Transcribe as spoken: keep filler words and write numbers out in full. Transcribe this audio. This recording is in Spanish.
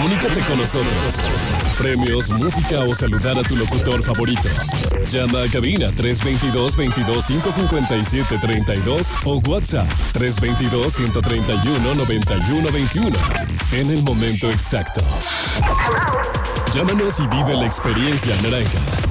Comunícate con nosotros. Premios, música o saludar a tu locutor favorito. Llama a cabina tres dos dos, veintidós, cinco cincuenta y siete, treinta y dos o WhatsApp tres dos dos, ciento treinta y uno, noventa y uno, veintiuno. En el momento exacto. Llámanos y vive la experiencia naranja.